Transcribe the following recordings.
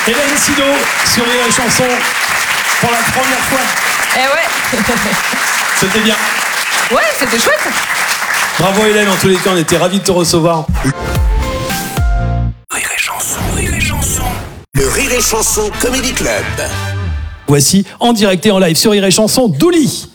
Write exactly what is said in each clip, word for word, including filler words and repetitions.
Hélène Sido sur Rire et Chanson pour la première fois. Eh ouais. C'était bien. Ouais, c'était chouette. Bravo Hélène, en tous les cas, on était ravis de te recevoir. Rire et Chanson, Rire et Chanson. Le Rire et Chanson Comedy Club. Voici en direct et en live sur Rire et Chanson, Douli.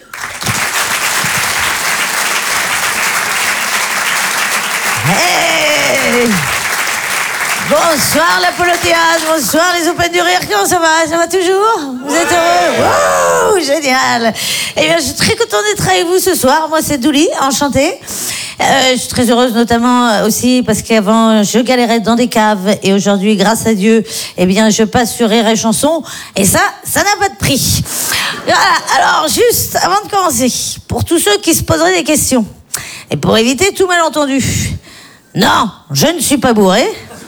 Hey, bonsoir l'Apollo Théâtre, bonsoir les Open du Rire, comment ça va? Ça va toujours? Vous êtes heureux? Wow, génial. Eh bien, je suis très contente d'être avec vous ce soir. Moi, c'est Douli, enchantée. Euh, je suis très heureuse notamment aussi parce qu'avant, je galérais dans des caves et aujourd'hui, grâce à Dieu, eh bien, je passe sur Rire et Chanson et ça, ça n'a pas de prix. Voilà, alors juste avant de commencer, pour tous ceux qui se poseraient des questions et pour éviter tout malentendu, non, je ne suis pas bourré.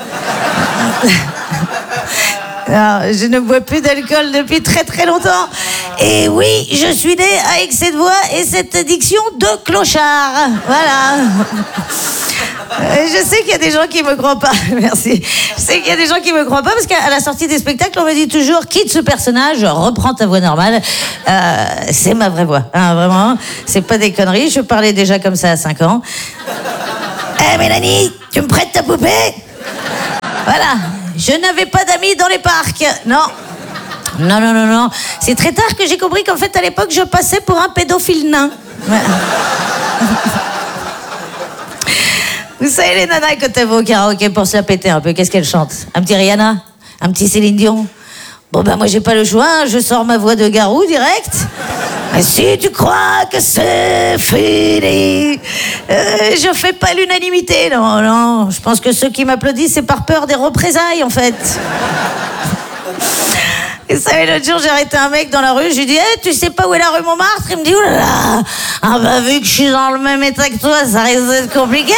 Non, je ne bois plus d'alcool depuis très très longtemps. Et oui, je suis née avec cette voix et cette diction de clochard. Voilà. Je sais qu'il y a des gens qui me croient pas. Merci. Je sais qu'il y a des gens qui me croient pas parce qu'à la sortie des spectacles, on me dit toujours quitte ce personnage, reprends ta voix normale. Euh, c'est ma vraie voix, hein, vraiment. C'est pas des conneries. Je parlais déjà comme ça à cinq ans. Eh hey, Mélanie, tu me prêtes ta poupée? Voilà. Je n'avais pas d'amis dans les parcs. Non. Non, non, non, non. C'est très tard que j'ai compris qu'en fait, à l'époque, je passais pour un pédophile nain. Voilà. Vous savez, les nanas, quand elles vont au karaoké pour se la péter un peu, qu'est-ce qu'elles chantent? Un petit Rihanna? Un petit Céline Dion? Bon, ben, moi, j'ai pas le choix. Je sors ma voix de garou direct. Mais si tu crois que c'est fini, euh, je fais pas l'unanimité. Non, non. Je pense que ceux qui m'applaudissent, c'est par peur des représailles, en fait. Et vous savez, l'autre jour, j'ai arrêté un mec dans la rue, je lui dis hey, tu sais pas où est la rue Montmartre? Il me dit, oh là là, ah bah vu que je suis dans le même état que toi, ça risque d'être compliqué.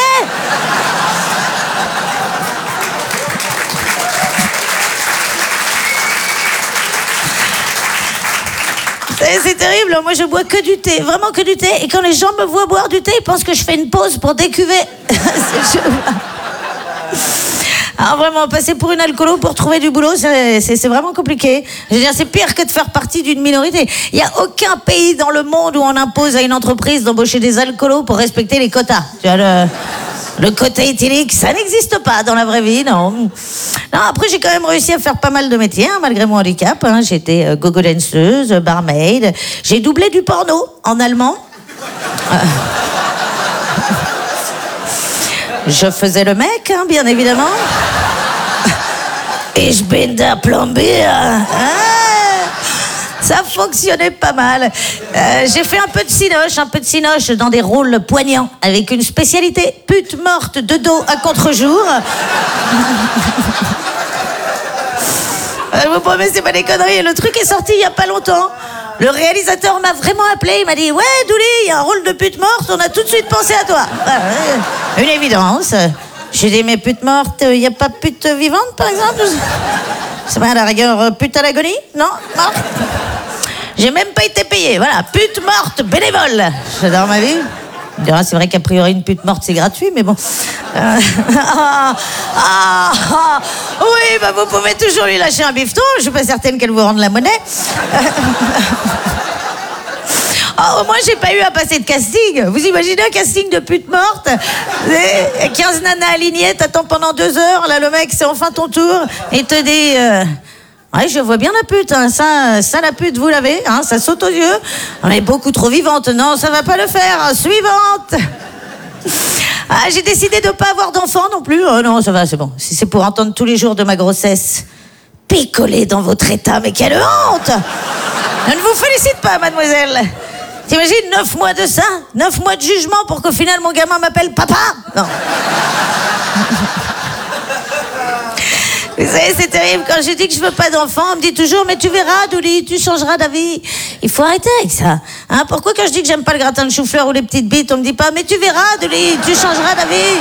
C'est terrible, moi je bois que du thé, vraiment que du thé. Et quand les gens me voient boire du thé, ils pensent que je fais une pause pour décuver. C'est chaud. Alors vraiment, passer pour une alcoolo pour trouver du boulot, c'est, c'est, c'est vraiment compliqué. Je veux dire, c'est pire que de faire partie d'une minorité. Il n'y a aucun pays dans le monde où on impose à une entreprise d'embaucher des alcoolos pour respecter les quotas. Tu vois, le, le quota éthylique, ça n'existe pas dans la vraie vie, non. Non, après, j'ai quand même réussi à faire pas mal de métiers, hein, malgré mon handicap. Hein. J'ai été euh, gogo danseuse, barmaid. J'ai doublé du porno en allemand. Euh... Je faisais le mec, hein, bien évidemment. Et je bin der Plombier. Ah, ça fonctionnait pas mal. Euh, j'ai fait un peu de cinoche, un peu de cinoche dans des rôles poignants, avec une spécialité pute morte de dos à contre-jour. Je vous promets, c'est pas des conneries. Le truc est sorti il y a pas longtemps. Le réalisateur m'a vraiment appelé, il m'a dit « Ouais, Douli, il y a un rôle de pute morte, on a tout de suite pensé à toi. » Une évidence. J'ai dit « Mais pute morte, il n'y a pas pute vivante, par exemple ?» C'est pas à la rigueur pute à l'agonie? Non, non. J'ai même pas été payé, voilà. Pute morte, bénévole. J'adore ma vie. C'est vrai qu'a priori une pute morte c'est gratuit, mais bon. Euh, ah, ah, ah, oui, bah vous pouvez toujours lui lâcher un bifton. Je suis pas certaine qu'elle vous rende la monnaie. Oh, au moins j'ai pas eu à passer de casting. Vous imaginez un casting de pute morte? quinze nanas alignées, t'attends pendant deux heures. Là le mec c'est enfin ton tour. Il te dit. Euh, Ouais, je vois bien la pute, hein. ça, ça la pute, vous l'avez, hein, ça saute aux yeux. On est beaucoup trop vivante, non, ça va pas le faire. Suivante. Ah, j'ai décidé de pas avoir d'enfant non plus. Oh non, ça va, c'est bon. Si c'est pour entendre tous les jours de ma grossesse, picoler dans votre état, mais quelle honte! Je ne vous félicite pas, mademoiselle. T'imagines, neuf mois de ça, neuf mois de jugement pour qu'au final mon gamin m'appelle papa? Non. Vous savez, c'est terrible. Quand je dis que je veux pas d'enfant, on me dit toujours, mais tu verras, Douli, tu changeras d'avis. Il faut arrêter avec ça. Hein, pourquoi quand je dis que j'aime pas le gratin de chou-fleur ou les petites bites, on me dit pas, mais tu verras, Douli, tu changeras d'avis.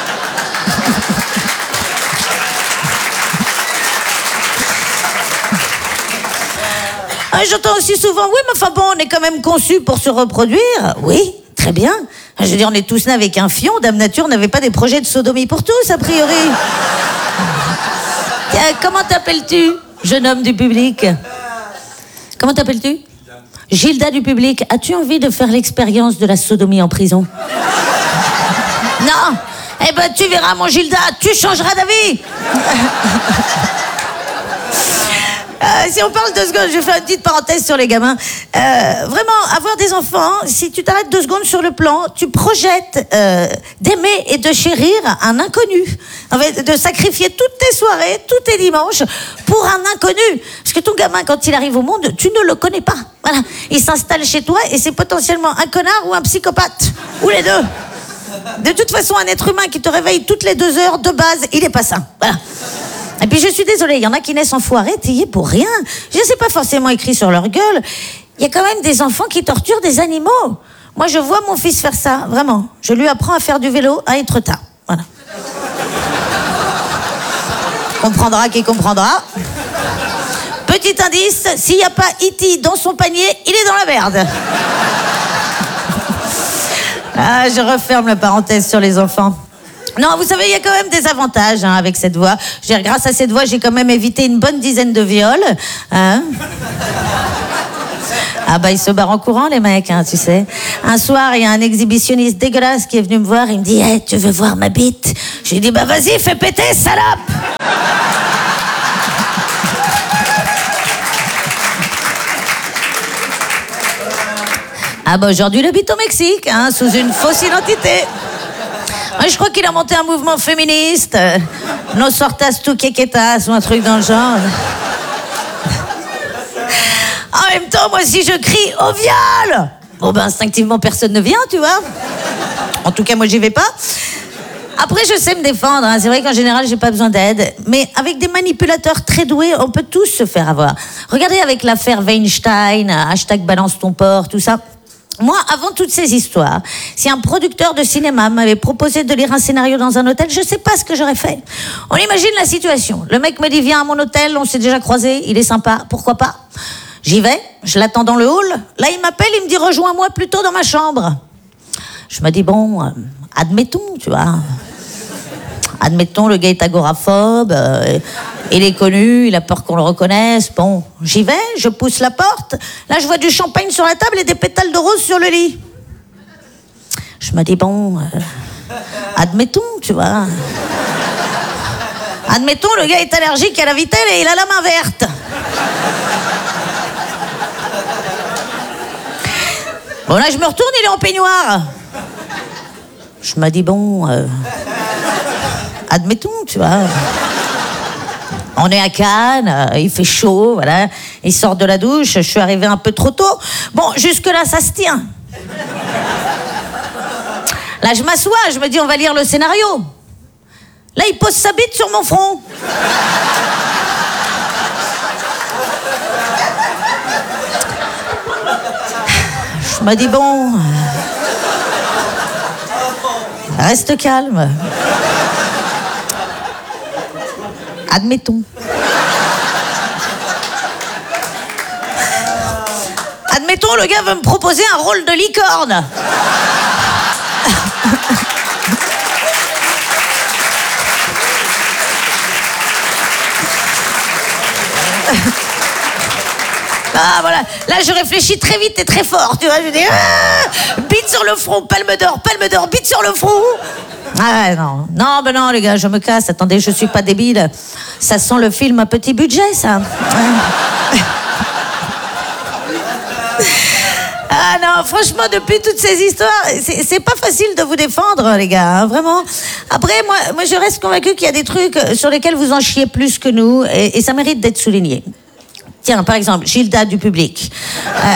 Hein, j'entends aussi souvent, oui, mais enfin bon, on est quand même conçu pour se reproduire. Oui, très bien. Je veux dire, on est tous nés avec un fion. Dame Nature n'avait pas des projets de sodomie pour tous, a priori. Comment t'appelles-tu? jeune homme du public. Comment t'appelles-tu? Gilda du public. As-tu envie de faire l'expérience de la sodomie en prison? Non. Eh ben, tu verras, mon Gilda, tu changeras d'avis. Euh, si on parle deux secondes, je vais faire une petite parenthèse sur les gamins. Euh, vraiment, avoir des enfants, si tu t'arrêtes deux secondes sur le plan, tu projettes euh, d'aimer et de chérir un inconnu. En fait, de sacrifier toutes tes soirées, tous tes dimanches pour un inconnu. Parce que ton gamin, quand il arrive au monde, tu ne le connais pas. Voilà. Il s'installe chez toi et c'est potentiellement un connard ou un psychopathe. Ou les deux. De toute façon, un être humain qui te réveille toutes les deux heures, de base, il est pas sain. Voilà. Et puis je suis désolée, il y en a qui naissent enfoirés, taillés pour rien. Je sais pas forcément écrit sur leur gueule. Il y a quand même des enfants qui torturent des animaux. Moi, je vois mon fils faire ça, vraiment. Je lui apprends à faire du vélo à Étretat. Voilà. Comprendra qui comprendra. Petit indice, s'il n'y a pas E T dans son panier, il est dans la merde. Ah, je referme la parenthèse sur les enfants. Non, vous savez, il y a quand même des avantages hein, avec cette voix. Je veux dire, grâce à cette voix, j'ai quand même évité une bonne dizaine de viols. Hein. Ah bah, ils se barrent en courant, les mecs, hein, tu sais. Un soir, il y a un exhibitionniste dégueulasse qui est venu me voir. Il me dit, hey, tu veux voir ma bite? Je lui ai dit, bah vas-y, fais péter, salope. Ah bah, aujourd'hui, il habite au Mexique, hein, sous une fausse identité. Je crois qu'il a monté un mouvement féministe. Euh, Nos sortas tu quequetas ou un truc dans le genre. En même temps, moi, si je crie au viol, bon ben instinctivement, personne ne vient, tu vois. En tout cas, moi, j'y vais pas. Après, je sais me défendre. Hein. C'est vrai qu'en général, j'ai pas besoin d'aide. Mais avec des manipulateurs très doués, on peut tous se faire avoir. Regardez avec l'affaire Weinstein, hashtag balance ton porc, tout ça. Moi, avant toutes ces histoires, si un producteur de cinéma m'avait proposé de lire un scénario dans un hôtel, je sais pas ce que j'aurais fait. On imagine la situation. Le mec me dit, viens à mon hôtel, on s'est déjà croisés, il est sympa, pourquoi pas? J'y vais, je l'attends dans le hall. Là, il m'appelle, il me dit, rejoins-moi plutôt dans ma chambre. Je me dis, bon, euh, admettons, tu vois. Admettons, le gars est agoraphobe, euh, il est connu, il a peur qu'on le reconnaisse. Bon, j'y vais, je pousse la porte. Là, je vois du champagne sur la table et des pétales de rose sur le lit. Je me dis, bon, euh, admettons, tu vois. Admettons, le gars est allergique à la vitelle et il a la main verte. Bon, là, je me retourne, il est en peignoir. Je me dis, bon... Euh, admettons, tu vois. On est à Cannes, euh, il fait chaud, voilà. Il sort de la douche, je suis arrivée un peu trop tôt. Bon, jusque-là, ça se tient. Là, je m'assois, je me dis, on va lire le scénario. Là, il pose sa bite sur mon front. Je me dis, bon... Reste calme. Admettons. Admettons, le gars veut me proposer un rôle de licorne. Ah, voilà. Là, je réfléchis très vite et très fort, tu vois. Je dis, ah, bite sur le front, palme d'or, palme d'or, bite sur le front. Ah non, non, ben non, les gars, je me casse. Attendez, je suis pas débile. Ça sent le film à petit budget, ça. Ah non, franchement, depuis toutes ces histoires, c'est, c'est pas facile de vous défendre, les gars, hein, vraiment. Après, moi, moi, je reste convaincue qu'il y a des trucs sur lesquels vous en chiez plus que nous, et, et ça mérite d'être souligné. Tiens, par exemple, Gilda du public. Euh,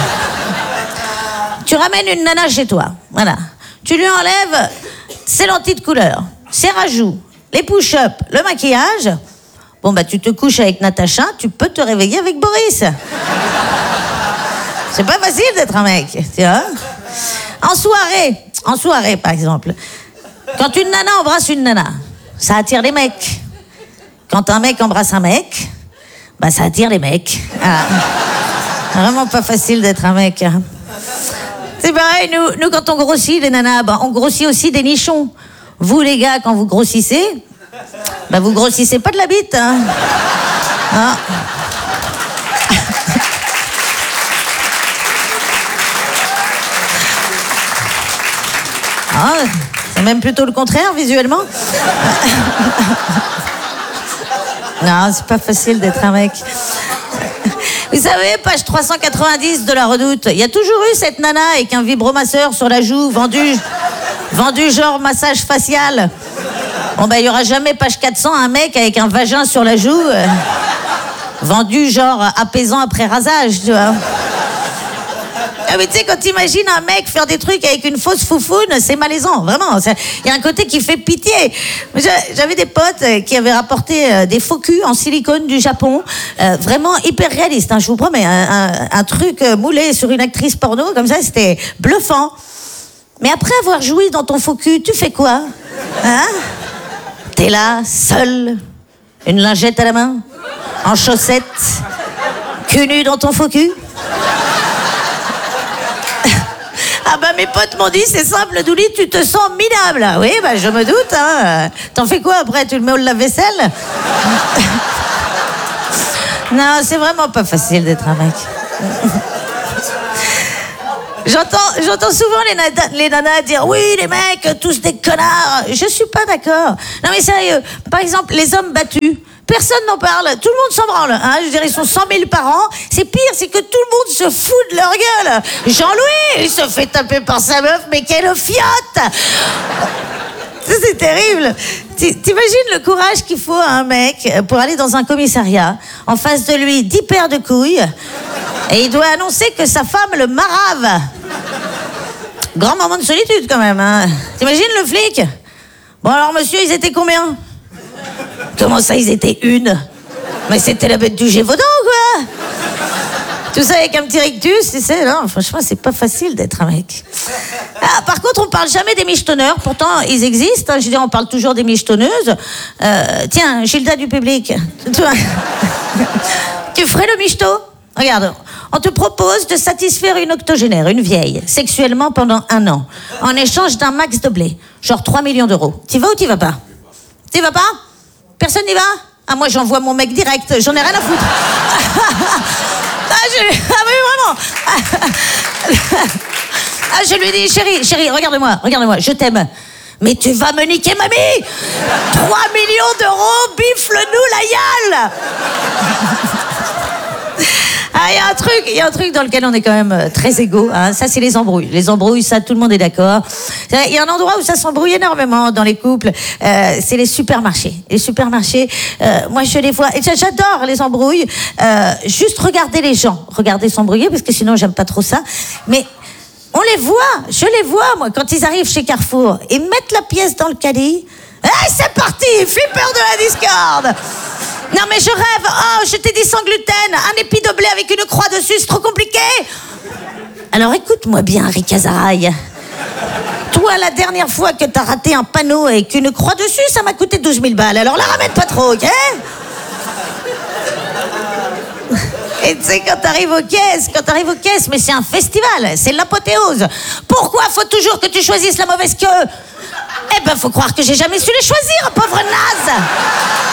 tu ramènes une nana chez toi, voilà. Tu lui enlèves ses lentilles de couleur, ses rajouts, les push-ups, le maquillage. Bon, bah, tu te couches avec Natacha, tu peux te réveiller avec Boris. C'est pas facile d'être un mec, tu vois. En soirée, en soirée, par exemple, quand une nana embrasse une nana, ça attire les mecs. Quand un mec embrasse un mec, bah, ça attire les mecs. Ah. Vraiment pas facile d'être un mec. Hein. C'est pareil, nous, nous, quand on grossit, les nanas, bah, on grossit aussi des nichons. Vous, les gars, quand vous grossissez, bah, vous grossissez pas de la bite. Hein. Hein? Ah, c'est même plutôt le contraire, visuellement. Non, c'est pas facile d'être un mec. Vous savez, page trois cent quatre-vingt-dix de La Redoute, il y a toujours eu cette nana avec un vibromasseur sur la joue, vendu, vendu genre massage facial. Bon, ben, il y aura jamais, page quatre cents, un mec avec un vagin sur la joue, euh, vendu genre apaisant après rasage, tu vois. Ah, mais tu sais, quand t'imagines un mec faire des trucs avec une fausse foufoune, c'est malaisant, vraiment. Il y a un côté qui fait pitié. J'avais des potes qui avaient rapporté des faux culs en silicone du Japon, euh, vraiment hyper réaliste, hein, je vous promets. Un, un, un truc moulé sur une actrice porno, comme ça, c'était bluffant. Mais après avoir joui dans ton faux cul, tu fais quoi? Hein? T'es là, seul, une lingette à la main, en chaussettes, cul nu dans ton faux cul. Ah bah mes potes m'ont dit, c'est simple, Douli, tu te sens minable. Oui, bah je me doute, hein. T'en fais quoi après? Tu le mets au lave-vaisselle? Non, c'est vraiment pas facile d'être un mec. J'entends, j'entends souvent les, nana, les nanas dire « Oui, les mecs, tous des connards !» Je suis pas d'accord. Non mais sérieux, par exemple, les hommes battus, personne n'en parle, tout le monde s'en branle. Hein. Je veux dire, ils sont cent mille par an. C'est pire, c'est que tout le monde se fout de leur gueule. Jean-Louis, il se fait taper par sa meuf, mais quelle fiotte! C'est terrible. T'imagines le courage qu'il faut à un mec pour aller dans un commissariat, en face de lui, dix paires de couilles, et il doit annoncer que sa femme le marave. Grand moment de solitude, quand même. Hein. T'imagines le flic? Bon, alors, monsieur, ils étaient combien? Comment ça, ils étaient une? Mais c'était la bête du Gévaudan, quoi! Tout ça avec un petit rictus, tu sais, non, franchement, c'est pas facile d'être un mec. Ah, par contre, on parle jamais des michetonneurs, pourtant, ils existent. Hein, je veux dire, on parle toujours des michetonneuses. Euh, tiens, Gilda du public, toi, tu ferais le michto? Regarde, on te propose de satisfaire une octogénaire, une vieille, sexuellement pendant un an, en échange d'un max de blé, genre trois millions d'euros. T'y vas ou t'y vas pas? T'y vas pas? Personne n'y va? Ah, moi, j'envoie mon mec direct, j'en ai rien à foutre. Ah, je... ah oui, vraiment. Ah, je lui dis, chérie, chérie, regarde-moi, regarde-moi, je t'aime. Mais tu vas me niquer, mamie! trois millions d'euros, bifle-nous la gueule! Ah, il y a un truc, il y a un truc dans lequel on est quand même très égaux. Hein. Ça, c'est les embrouilles. Les embrouilles, ça, tout le monde est d'accord. Il y a un endroit où ça s'embrouille énormément dans les couples. Euh, c'est les supermarchés. Les supermarchés, euh, moi, je les vois. Et j'adore les embrouilles. Euh, juste regarder les gens, regarder s'embrouiller, parce que sinon, j'aime pas trop ça. Mais on les voit. Je les vois, moi, quand ils arrivent chez Carrefour. Ils mettent la pièce dans le caddie. Hey, c'est parti! Flipper de la discorde! Non mais je rêve, oh je t'ai dit sans gluten, un épi de blé avec une croix dessus, c'est trop compliqué. Alors écoute-moi bien, Ricazaraï. Toi, la dernière fois que t'as raté un panneau avec une croix dessus, ça m'a coûté douze mille balles, alors la ramène pas trop, ok? Et tu sais, quand t'arrives aux caisses, quand t'arrives aux caisses, mais c'est un festival, c'est l'apothéose. Pourquoi faut toujours que tu choisisses la mauvaise queue? Eh ben, faut croire que j'ai jamais su les choisir, pauvre naze.